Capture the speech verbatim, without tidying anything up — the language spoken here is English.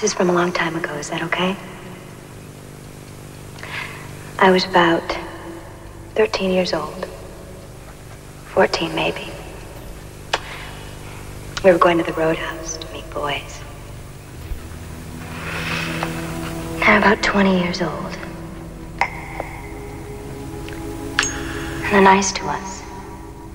This is from a long time ago, is that okay? I was about thirteen years old. fourteen, maybe. We were going to the Roadhouse to meet boys. I'm about twenty years old. And they're nice to us.